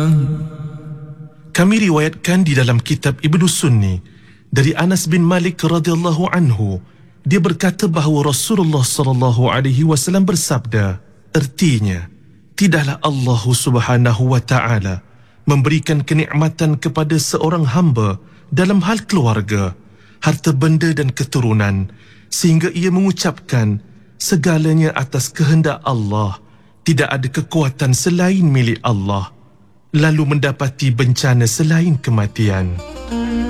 Kami riwayatkan di dalam kitab Ibnu Sunni dari Anas bin Malik radhiyallahu anhu, dia berkata bahawa Rasulullah sallallahu alaihi wasallam bersabda, artinya, tidaklah Allah Subhanahu wa taala memberikan kenikmatan kepada seorang hamba dalam hal keluarga, harta benda dan keturunan, sehingga ia mengucapkan segalanya atas kehendak Allah, tidak ada kekuatan selain milik Allah, lalu mendapati bencana selain kematian.